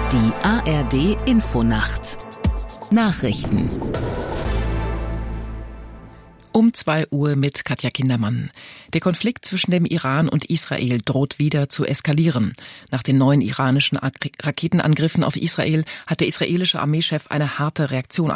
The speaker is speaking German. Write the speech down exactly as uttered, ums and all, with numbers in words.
Die A R D Infonacht Nachrichten Um zwei Uhr mit Katja Kindermann. Der Konflikt zwischen dem Iran und Israel droht wieder zu eskalieren. Nach den neuen iranischen Raketenangriffen auf Israel hat der israelische Armeechef eine harte Reaktion